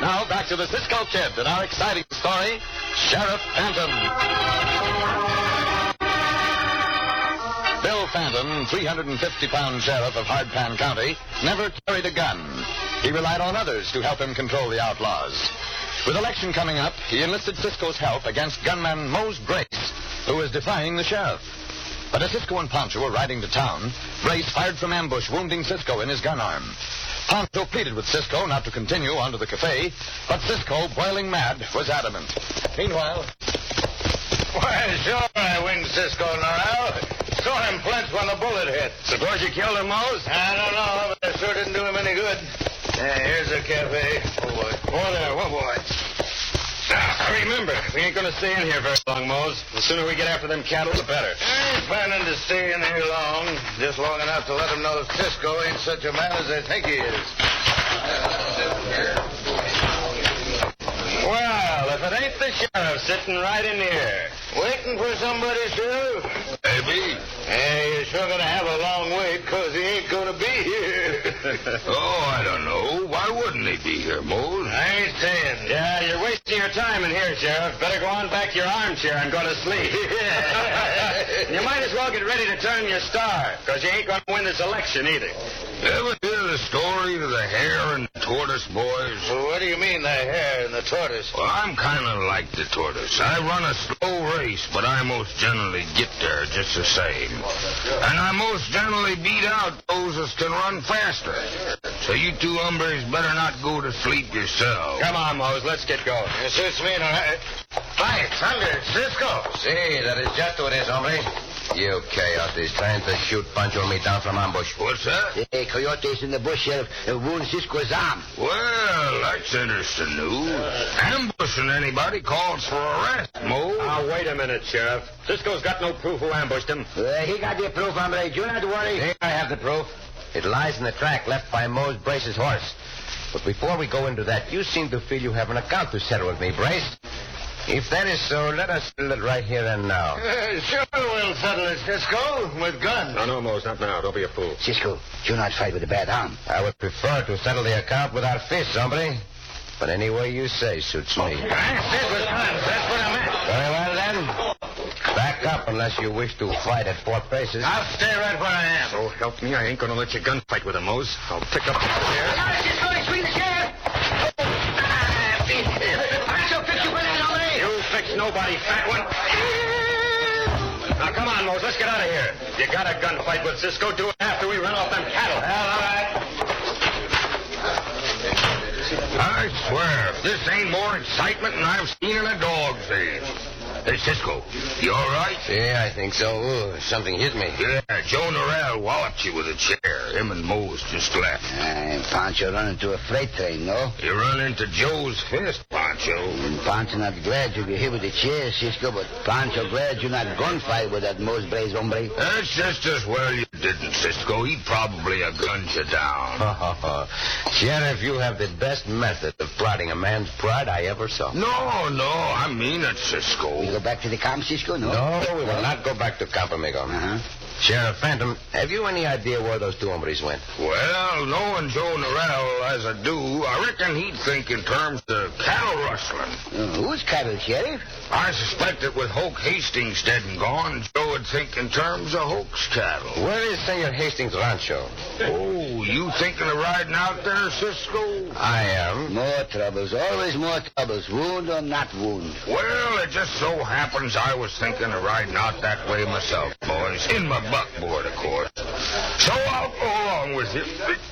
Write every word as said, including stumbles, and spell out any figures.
Now back to the Cisco Kid and our exciting story, Sheriff Phantom. Bill Phantom, three hundred fifty pound sheriff of Hardpan County, never carried a gun. He relied on others to help him control the outlaws. With election coming up, he enlisted Cisco's help against gunman Mose Brace, who was defying the sheriff. But as Cisco and Pancho were riding to town, Brace fired from ambush, wounding Cisco in his gun arm. Pancho pleaded with Cisco not to continue on to the cafe, but Cisco, boiling mad, was adamant. Meanwhile... Why, sure I winged Cisco, Norrell. Saw him flinch when the bullet hit. Suppose you killed him, Mose? I don't know, but it sure didn't do him any good. Yeah, here's the cafe. Oh, boy. Oh, there. Oh, boy. Now, remember, we ain't going to stay in here very long, Mose. The sooner we get after them cattle, the better. I ain't planning to stay in here long. Just long enough to let them know Cisco ain't such a man as they think he is. Well, if it ain't the sheriff sitting right in here. Waiting for somebody, Sheriff? Maybe. Yeah, you're sure going to have a long wait, because he ain't going to be here. Oh, I don't know. Why wouldn't he be here, Mose? I ain't saying. Yeah, you're wasting your time in here, Sheriff. Better go on back to your armchair and go to sleep. You might as well get ready to turn your star, because you ain't going to win this election either. Ever hear the story of the hare and the tortoise, boys? Well, what do you mean, the hare and the tortoise? Well, I'm kind of like the tortoise. I run a slow race, but I most generally get there just the same. And I most generally beat out those that can run faster. So you two hombres better not go to sleep yourselves. Come on, Mose, let's get going. It suits me, all right. By thunder, Cisco. See, that is just what it is, hombre. You coyotes trying to shoot Pancho and me down from ambush. What's that? Hey, coyotes in the bush, Sheriff. Uh, wound Cisco's arm. Well, that's interesting news. Ambushing anybody calls for arrest, Mo. Now, wait a minute, Sheriff. Cisco's got no proof who ambushed him. Uh, he got the proof, hombre. Do not worry. Here I have the proof. It lies in the track left by Mose Brace's horse. But before we go into that, you seem to feel you have an account to settle with me, Brace. If that is so, let us settle it right here and now. Uh, sure we'll settle it, Cisco, with guns. No, no, Mose, not now. Don't be a fool. Cisco, do not fight with a bad arm. I would prefer to settle the account with our fists, hombre. But any way you say suits me. I said with guns. That's what I meant. Very well, then. Back up unless you wish to fight at four paces. I'll stay right where I am. So help me, I ain't going to let you gunfight with him, Mose. I'll pick up the chair. Cisco, swing the chair. Pancho, fix you for that, hombre. You fix nobody, fat one. Now, come on, Mose. Let's get out of here. You got a gunfight with Cisco. Do it after we run off them cattle. Well, all right. I swear, if this ain't more excitement than I've seen in a dog's age. Hey, Cisco, you all right? Yeah, I think so. Ooh, something hit me. Yeah, Joe Norrell walloped you with a chair. Him and Mose just left. Uh, Pancho run into a freight train, no? You run into Joe's fist, Pancho. And Pancho not glad you get hit with the chair, Cisco, but Pancho glad you not gunfight with that Mose Brace hombre. That's just as well you didn't, Cisco. He'd probably have gunned you down. Sheriff, you have the best method of plotting a man's pride I ever saw. No, no, I mean it, Cisco. You go back to the camp, Cisco, no? No, we will not go back to Camp Amigo. Uh-huh. Sheriff Phantom, have you any idea where those two hombres went? Well, knowing Joe Norrell as I do, I reckon he'd think in terms of cattle rustling. Uh, who's cattle, Sheriff? I suspect that with Hoke Hastings dead and gone, Joe would think in terms of Hoke's cattle. Where is Senor Hastings' rancho? Oh, you thinking of riding out there, Cisco? I am. More troubles, always more troubles, wound or not wound. Well, it just so happens I was thinking of riding out that way myself, boys. In my buckboard, of course. So I'll go along with you.